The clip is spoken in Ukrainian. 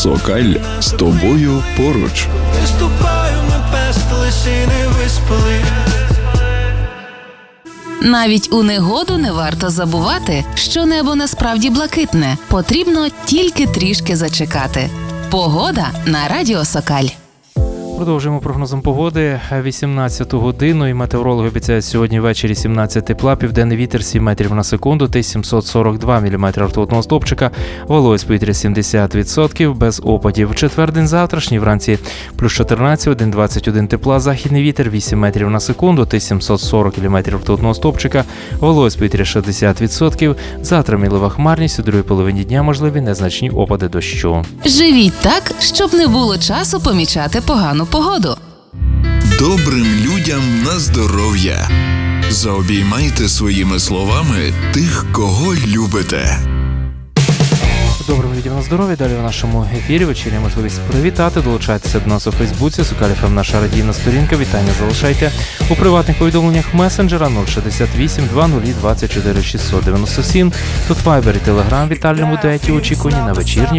Сокаль з тобою поруч. Виступаю, ми пестились і не виспали. Навіть у негоду не варто забувати, що небо насправді блакитне. Потрібно тільки трішки зачекати. Погода на радіо Сокаль. Продовжуємо прогнозом погоди. 18 годину і метеорологи обіцяють сьогодні ввечері 17 тепла, південний вітер 7 метрів на секунду, 742 мм ртутного стовпчика, вологість повітря 70%, без опадів. В четвер день завтрашній, вранці плюс 14, 1,21 тепла, західний вітер 8 метрів на секунду, 740 мм ртутного стовпчика, вологість повітря 60%. Завтра мінлива хмарність, у другій половині дня можливі незначні опади дощу. Живіть так, щоб не було часу помічати погану погоду. Добрим людям на здоров'я. Заобіймайте своїми словами тих, кого любите. Добрим людям на здоров'я. Далі у нашому ефірі вечірня можливість привітати. Долучайтеся до нас у Фейсбуці. Сокаль ФМ, наша радійна сторінка. Вітання залишайте у приватних повідомленнях месенджера 068 20 24 697. Тут Viber і Telegram в вітальному дуеті очікувані на вечірній